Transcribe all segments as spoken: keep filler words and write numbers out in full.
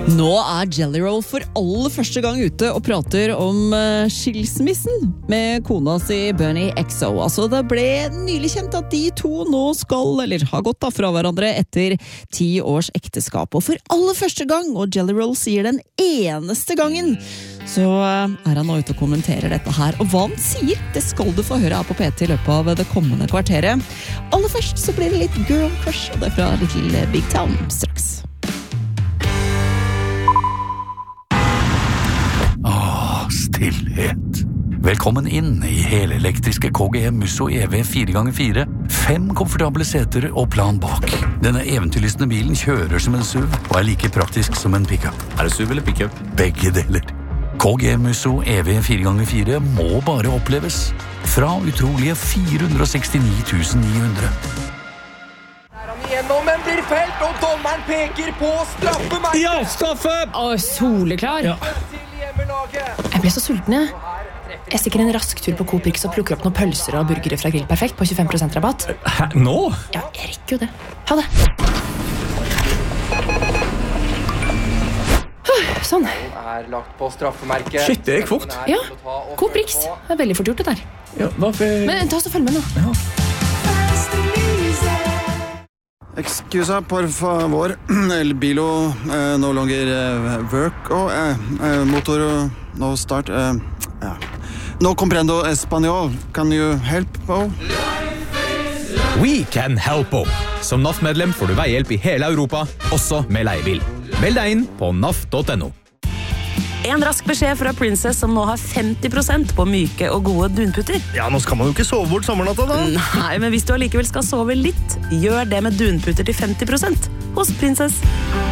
Nå er Jelly Roll for aller første gang ute og prater om uh, skilsmissen med kona si Bernie X O. Altså, det ble nylig kjent at de to nå skal, eller har gått da fra hverandre etter ti års ekteskap. Og for aller første gang, og Jelly Roll sier den eneste gangen, så uh, er han nå ute og kommenterer dette her. Og hva han sier, det skal du få høre her på P T i løpet av det kommende kvarteret. Aller først så blir det litt girl crush, og det er fra Little Big Town straks. Stillhet. Velkommen inn i helelektriske K G M Musso E V fire ganger fire. Fem komfortable seter og plan bak. Denne eventyrlystne bilen kjører som en S U V og er like praktisk som en pickup. Er det S U V eller pickup? Begge deler. K G M Musso E V fire ganger fire må bare oppleves. Fra utrolige fire hundre og sekstini tusen ni hundre. Gjennom, men blir felt, og dommeren peker på straffemerket. Ja, straffe! Å, soleklar. Ja. Jeg ble så sulten, jeg. Jeg stikker en rask tur på Coop Rix og plukker opp noen pølser og burgere fra Grill Perfekt på tjuefem prosent rabatt. Hæ, nå? Ja, jeg rekker jo det. Ha det. Sånn. Er lagt på straffemerket. Shit, det gikk fort. Ja, Coop Rix. Det er veldig fort gjort det der. Ja, hvorfor? Men ta oss og følg med nå. Ja. Excusa, por favor. El bilo eh, no longer eh, work. Oh, eh, eh, motor no start. Eh, ja. No comprendo español. Can you help? Oh? We can help. Som N A F-medlem får du veihjelp i hele Europa, også med leiebil. Meld deg inn på N A F punktum no. En rask beskjed fra Princess som nå har femti prosent på myke og gode dunputter. Ja, nå skal man jo ikke sove bort sommernatta da. Nei, men hvis du allikevel skal sove litt, gjør det med dunputter til femti prosent hos Princess.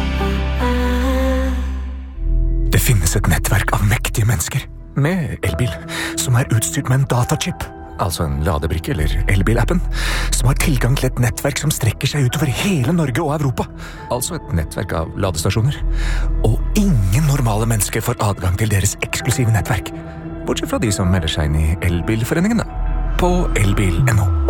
Det finnes et nettverk av mektige mennesker med elbil som er utstyrt med en datachip, altså en ladebrikke eller elbilappen, som har tilgang til et nettverk som strekker seg utover hele Norge og Europa. Altså et nettverk av ladestasjoner. Og ingen normale mennesker får adgang til deres eksklusive nettverk, bortsett fra de som melder seg inn i elbilforeningen da, på elbil punktum no.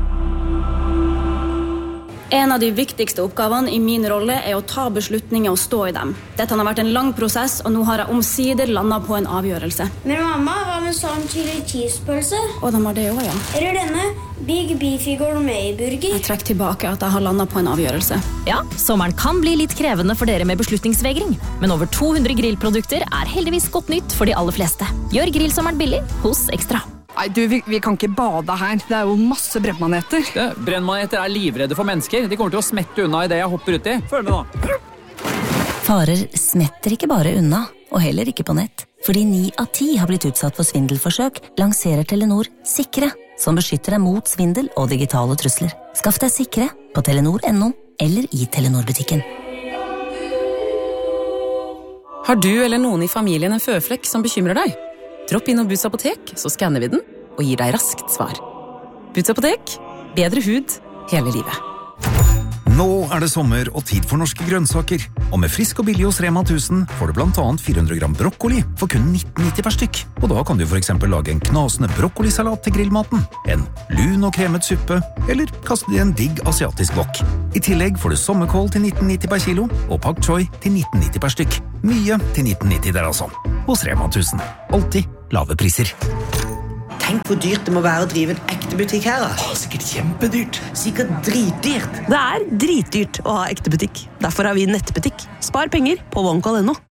En av de viktigste oppgavene i min rolle er å ta beslutninger og stå i dem. Dette har vært en lang prosess, og nå har jeg omsider landet på en avgjørelse. Men mamma, hva med sånn chili cheese-pølse? Og de har det også, ja. Eller denne Big Beefy Gourmet-burger? Jeg trekker tilbake at jeg har landet på en avgjørelse. Ja, sommeren kan bli litt krevende for dere med beslutningsvegring, men over to hundre grillprodukter er heldigvis godt nytt for de aller fleste. Gjør grillsommeren billig hos Extra. Nei, du, vi, vi kan ikke bade her. Det er jo masse brennmaneter. Ja, brennmaneter er livredde for mennesker. De kommer til å smette unna i det jeg hopper ut i. Følg med nå. Farer smetter ikke bare unna, og heller ikke på nett. Fordi ni av ti har blitt utsatt for svindelforsøk, lanserer Telenor Sikre, som beskytter deg mot svindel og digitale trusler. Skaff deg Sikre på telenor punktum no eller i Telenor-butikken. Har du eller noen i familien en føflekk som bekymrer deg? Dropp inn og Boots apotek, så skanner vi den og gir deg raskt svar. Boots apotek, bedre hud hele livet. Nå er det sommer og tid for norske grønnsaker. Og med frisk og billig hos Rema tusen får du blant annet fire hundre gram brokkoli for kun nitten nitti per stykk. Og da kan du for eksempel lage en knasende brokkolisalat til grillmaten, en lun og kremet suppe, eller kaste i en digg asiatisk wok. I tillegg får du sommerkål til nitten nitti per kilo, og pak choi til nitten nitti per stykk. Mye til nitten nitti der altså. Hos Rema tusen. Alltid lave priser. Tenk hvor dyrt det må være å drive en ekte butikk her. Da. Åh, sikkert kjempedyrt. Sikkert dritdyrt. Det er dritdyrt å ha ekte butikk. Derfor har vi nettbutikk. Spar penger på one call punktum no.